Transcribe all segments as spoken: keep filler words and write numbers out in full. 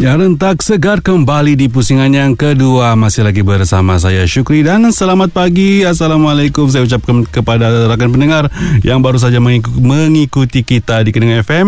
Ya, rentak segar kembali di pusingan yang kedua. Masih lagi bersama saya Syukri dan selamat pagi. Assalamualaikum saya ucapkan kepada rakan pendengar yang baru saja mengikuti kita di Keningau F M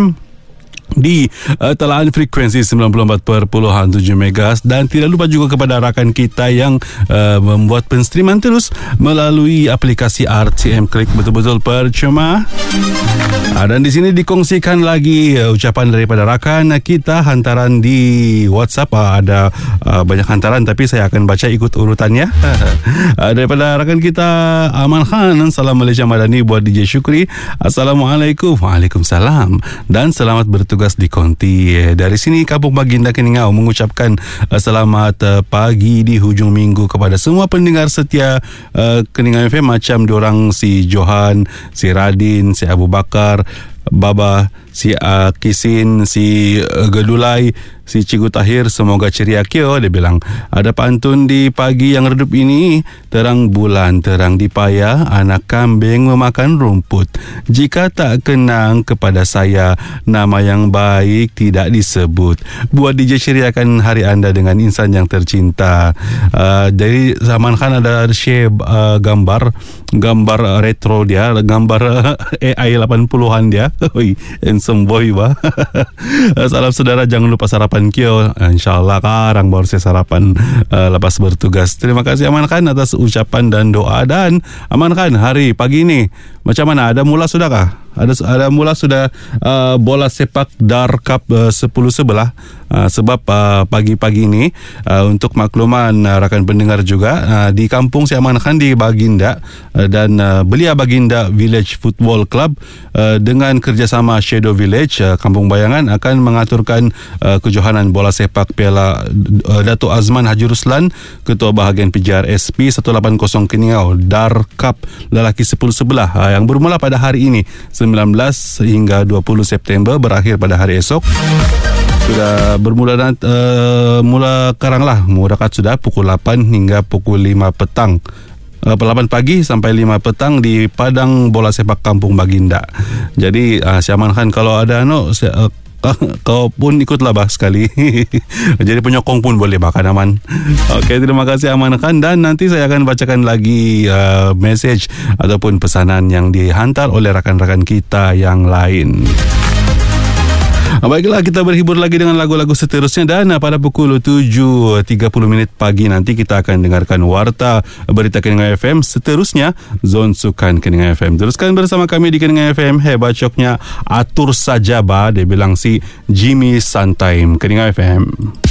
di uh, telaan frekuensi sembilan puluh empat perpuluhan tujuh megahertz, dan tidak lupa juga kepada rakan kita yang uh, membuat penstreaman terus melalui aplikasi R T M Klik, betul-betul percuma. Uh, dan di sini dikongsikan lagi uh, ucapan daripada rakan kita, hantaran di WhatsApp. Uh, ada uh, banyak hantaran tapi saya akan baca ikut urutannya. uh, daripada rakan kita Aman Khan, salam Malaysia Madani buat D J Syukri. Assalamualaikum. Waalaikumsalam dan selamat bertugas tugas di Konti. Dari sini Kampung Baginda Keningau mengucapkan uh, selamat uh, pagi di hujung minggu kepada semua pendengar setia uh, Keningau F M, macam diorang si Johan, si Radin, si Abu Bakar, Baba, si uh, Kisin, si uh, Gedulai, si Cikgu Tahir. Semoga ceria kio. Dia bilang ada pantun di pagi yang redup ini. Terang bulan, terang di paya, anak kambing memakan rumput. Jika tak kenang kepada saya, nama yang baik tidak disebut. Buat D J ceriakan hari anda dengan insan yang tercinta. uh, Dari Zaman Khan ada share uh, gambar Gambar retro dia, gambar A I lapan puluhan dia. Oi, handsome boy bah. Salam saudara, jangan lupa sarapan kio. InsyaAllah karang baru saya sarapan uh, lepas bertugas. Terima kasih Aman Khan atas ucapan dan doa. Dan Aman Khan, hari pagi ini macam mana? Ada mula sudah kah? Ada ada mula sudah uh, bola sepak Dar Cup uh, sepuluh sebelah. Uh, sebab uh, pagi-pagi ini uh, untuk makluman uh, rakan pendengar juga, uh, di kampung si Aman Khan di Baginda uh, dan uh, Belia Baginda Village Football Club uh, dengan kerjasama Shadow Village uh, Kampung Bayangan akan mengaturkan uh, kejohanan bola sepak Piala uh, Dato' Azman Haji Ruslan, Ketua Bahagian P J R S P seratus lapan puluh Keningau, Dar Cup lelaki sepuluh sebelah uh, yang bermula pada hari ini sembilan belas hingga dua puluh September, berakhir pada hari esok. Sudah bermula dan uh, mula karang lah, murakat sudah pukul lapan hingga pukul lima petang. Uh, lapan pagi sampai lima petang di Padang Bola Sepak Kampung Baginda. Jadi uh, si Aman Khan kalau ada no si, uh, kau pun ikutlah bah sekali. Jadi penyokong pun boleh bahkan Aman. Okey, terima kasih Aman Khan, dan nanti saya akan bacakan lagi uh, message ataupun pesanan yang dihantar oleh rakan-rakan kita yang lain. Baiklah, kita berhibur lagi dengan lagu-lagu seterusnya, dan pada pukul tujuh tiga puluh minit pagi nanti kita akan dengarkan Warta Berita Keningau F M. Seterusnya Zon Sukan Keningau F M. Teruskan bersama kami di Keningau F M. Hebat coknya atur saja bah, dia bilang si Jimmy Suntaim. Keningau F M.